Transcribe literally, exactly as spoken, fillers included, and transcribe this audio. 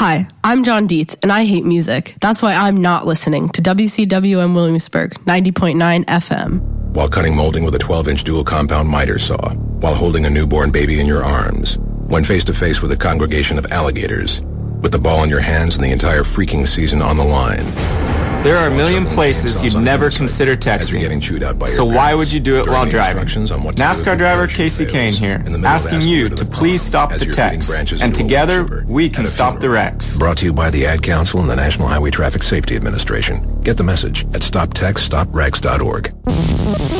Hi, I'm John Dietz, and I hate music. That's why I'm not listening to W C W M Williamsburg, ninety point nine F M. While cutting molding with a twelve-inch dual-compound miter saw, while holding a newborn baby in your arms, when face-to-face with a congregation of alligators, with the ball in your hands and the entire freaking season on the line. There are a million places you'd never consider texting, so why would you do it while driving? NASCAR driver Casey Kane here, asking you to please stop the text, and together we can stop the wrecks. Brought to you by the Ad Council and the National Highway Traffic Safety Administration. Get the message at stop text stop wrecks dot org.